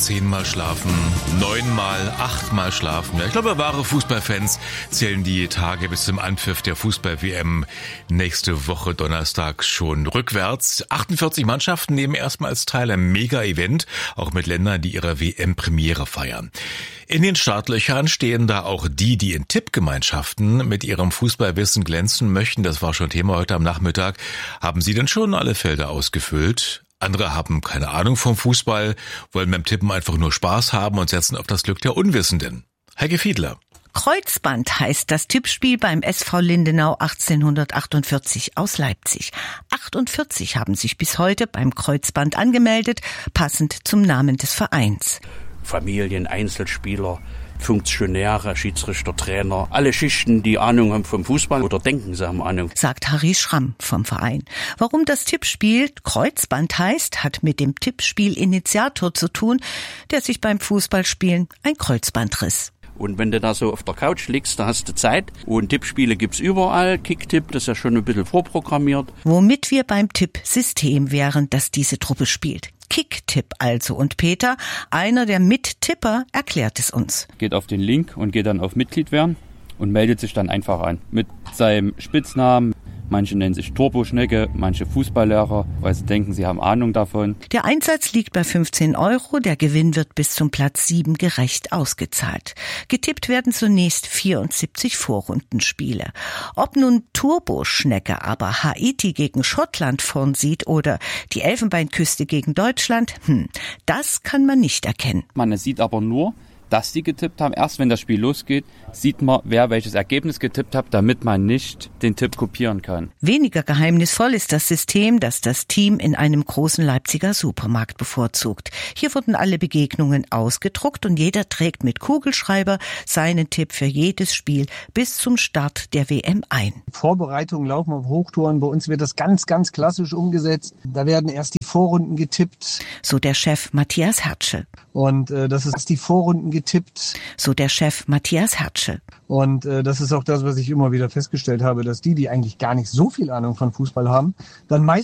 10-mal schlafen, 9-mal, 8-mal schlafen. Ja, ich glaube, wahre Fußballfans zählen die Tage bis zum Anpfiff der Fußball-WM nächste Woche Donnerstag schon rückwärts. 48 Mannschaften nehmen erstmals teil am Mega-Event, auch mit Ländern, die ihre WM-Premiere feiern. In den Startlöchern stehen da auch die in Tippgemeinschaften mit ihrem Fußballwissen glänzen möchten. Das war schon Thema heute am Nachmittag. Haben Sie denn schon alle Felder ausgefüllt? Andere haben keine Ahnung vom Fußball, wollen beim Tippen einfach nur Spaß haben und setzen auf das Glück der Unwissenden. Heike Fiedler. Kreuzband heißt das Tippspiel beim SV Lindenau 1848 aus Leipzig. 48 haben sich bis heute beim Kreuzband angemeldet, passend zum Namen des Vereins. Familien, Einzelspieler, Funktionäre, Schiedsrichter, Trainer, alle Schichten, die Ahnung haben vom Fußball oder denken, sie haben Ahnung. Sagt Harry Schramm vom Verein. Warum das Tippspiel Kreuzband heißt, hat mit dem Tippspiel-Initiator zu tun, der sich beim Fußballspielen ein Kreuzband riss. Und wenn du da so auf der Couch liegst, da hast du Zeit. Und Tippspiele gibt's überall. Kicktipp, das ist ja schon ein bisschen vorprogrammiert. Womit wir beim Tippsystem wären, das diese Truppe spielt. Kicktipp also. Und Peter, einer der Mittipper, erklärt es uns. Geht auf den Link und geht dann auf Mitglied werden und meldet sich dann einfach an. Mit seinem Spitznamen. Manche nennen sich Turboschnecke, manche Fußballlehrer, weil sie denken, sie haben Ahnung davon. Der Einsatz liegt bei 15 €, der Gewinn wird bis zum Platz 7 gerecht ausgezahlt. Getippt werden zunächst 74 Vorrundenspiele. Ob nun Turboschnecke aber Haiti gegen Schottland vorn sieht oder die Elfenbeinküste gegen Deutschland, das kann man nicht erkennen. Man sieht aber nur, dass die getippt haben. Erst wenn das Spiel losgeht, sieht man, wer welches Ergebnis getippt hat, damit man nicht den Tipp kopieren kann. Weniger geheimnisvoll ist das System, das das Team in einem großen Leipziger Supermarkt bevorzugt. Hier wurden alle Begegnungen ausgedruckt und jeder trägt mit Kugelschreiber seinen Tipp für jedes Spiel bis zum Start der WM ein. Vorbereitungen laufen auf Hochtouren. Bei uns wird das ganz, ganz klassisch umgesetzt. Da werden erst die Vorrunden getippt. So der Chef Matthias Hertsche. Und das ist die Vorrunden getippt. So der Chef Matthias Hertsche. Und das ist auch das, was ich immer wieder festgestellt habe, dass die eigentlich gar nicht so viel Ahnung von Fußball haben, dann meist